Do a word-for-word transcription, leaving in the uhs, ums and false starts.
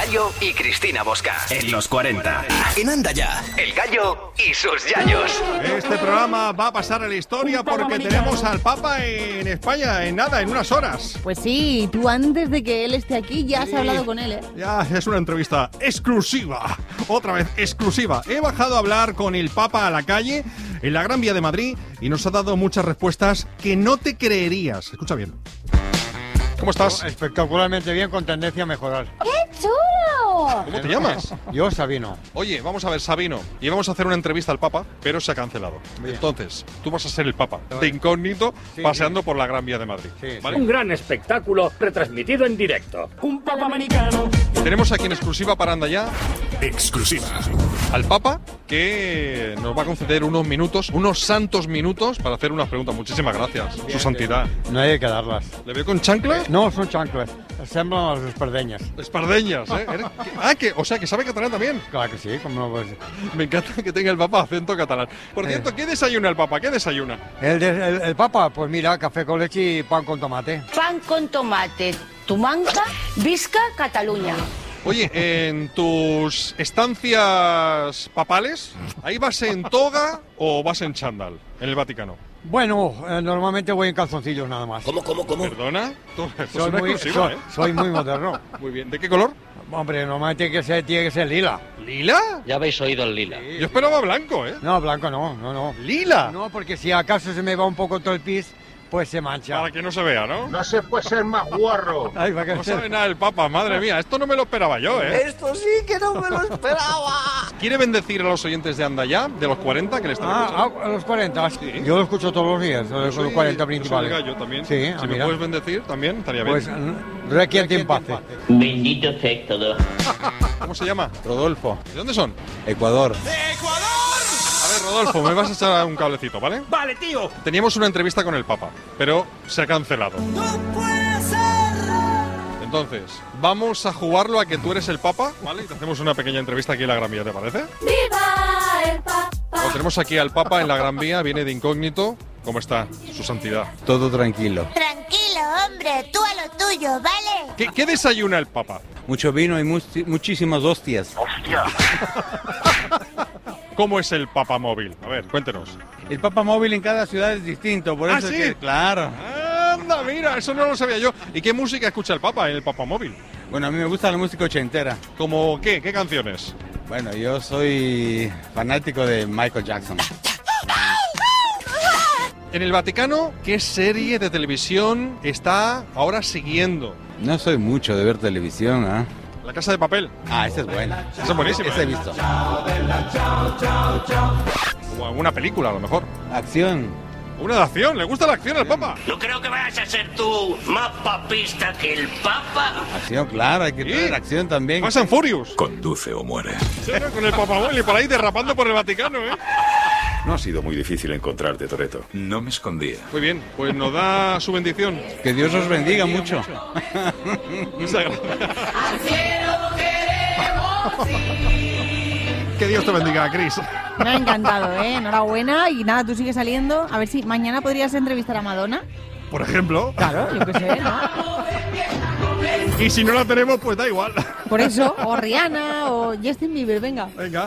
Gallo y Cristina Bosca. En los cuarenta. En Anda Ya, El Gallo y sus yayos. Este programa va a pasar a la historia porque tenemos al Papa en España en nada, en unas horas. Pues sí, tú antes de que él esté aquí ya has Sí. hablado con él, ¿eh? Ya es una entrevista exclusiva. Otra vez exclusiva. He bajado a hablar con el Papa a la calle en la Gran Vía de Madrid y nos ha dado muchas respuestas que no te creerías. Escucha bien. ¿Cómo estás? Espectacularmente bien, con tendencia a mejorar. ¡Qué chulo! ¿Cómo te llamas? Yo, Sabino. Oye, vamos a ver, Sabino. Y vamos a hacer una entrevista al Papa, pero se ha cancelado. Bien. Entonces, tú vas a ser el Papa, de incógnito, Sí, paseando por la Gran Vía de Madrid. Sí, sí. ¿Vale? Un gran espectáculo retransmitido en directo. Un papa americano. Tenemos aquí en exclusiva para Anda Ya Exclusiva. al Papa, que nos va a conceder unos minutos, unos santos minutos, para hacer unas preguntas. Muchísimas gracias, su santidad. No hay que darlas. ¿Le veo con chanclas? No, son chanclas. Semblan las espardeñas. Espardeñas, ¿eh? Eres- Ah, que, o sea, que sabe catalán también. Claro que sí, como no puede ser. Me encanta que tenga el Papa acento catalán. Por Eh. cierto, ¿qué desayuna el Papa? ¿Qué desayuna? El, de- el, el Papa, pues mira, café con leche y pan con tomate. Pan con tomate, Tumanca, Visca, Cataluña. Oye, en tus estancias papales, ¿ahí vas en toga o vas en chándal en el Vaticano? Bueno, eh, normalmente voy en calzoncillos nada más. ¿Cómo, cómo, cómo? ¿Perdona? Esto, esto es Soy una muy, exclusiva, soy, ¿eh? soy muy moderno. Muy bien. ¿De qué color? Hombre, normalmente tiene que ser, tiene que ser lila. ¿Lila? Ya habéis oído el lila. Yo esperaba blanco, ¿eh? No, blanco no, no, no. ¿Lila? No, porque si acaso se me va un poco todo el pis, pues se mancha. Para que no se vea, ¿no? No se puede ser más guarro. Ay, para que No se- sabe nada el Papa, madre mía. Esto no me lo esperaba yo, ¿eh? Esto sí que no me lo esperaba. ¿Quiere bendecir a los oyentes de Anda Ya, de los cuarenta, que le están Ah, escuchando? ah, a los cuarenta. Sí. Yo lo escucho todos los días, los, Yo los soy- cuarenta yo soy principales. el Gallo también. Sí, Si ah, me mira. puedes bendecir también, estaría bien. Pues requiente en paz. Bendito sea todo. ¿Cómo se llama? Rodolfo, ¿De dónde son? Ecuador. A ver, Rodolfo, me vas a echar un cablecito, ¿vale? Vale, tío. Teníamos una entrevista con el Papa, pero se ha cancelado. Entonces, vamos a jugarlo a que tú eres el Papa, ¿vale? Y te hacemos una pequeña entrevista aquí en la Gran Vía, ¿te parece? ¡Viva el Papa! Lo tenemos aquí al Papa en la Gran Vía, viene de incógnito. ¿Cómo está su santidad? Todo tranquilo. Tranquilo, hombre, tú a lo tuyo, ¿vale? ¿Qué, qué desayuna el Papa? Mucho vino y muchi- muchísimas hostias. ¿Cómo es el Papa móvil? A ver, cuéntenos. El Papa móvil en cada ciudad es distinto, por ¿Ah, eso sí? es que, claro. Anda, mira, eso no lo sabía yo. ¿Y qué música escucha el Papa en el Papa móvil? Bueno, a mí me gusta la música ochentera. ¿Cómo qué? ¿Qué canciones? Bueno, yo soy fanático de Michael Jackson. En el Vaticano, ¿qué serie de televisión está ahora siguiendo? No soy mucho de ver televisión, ¿ah? La Casa de Papel. Ah, esa es buena. Esa es buenísima. Esa he visto. O alguna película, a lo mejor. Acción. Una de acción. ¿Le gusta la acción al Papa? No creo que vayas a ser tú más papista que el Papa. Acción, claro, hay que Sí. tener acción también. Fast and Furious. Conduce o muere. Sí, ¿no? Con el Papa móvil y por ahí derrapando por el Vaticano, ¿eh? No ha sido muy difícil encontrarte, Toretto. No me escondía. Muy bien, pues nos da su bendición. Que Dios os bendiga mucho. Muchas gracias. Que Dios te bendiga, Cris. Me ha encantado, ¿eh? Enhorabuena. Y nada, tú sigues saliendo. A ver si mañana podrías entrevistar a Madonna. Por ejemplo. Claro, yo qué sé, ¿no? Y si no la tenemos, pues da igual. Por eso. O Rihanna o Justin Bieber, venga. Venga.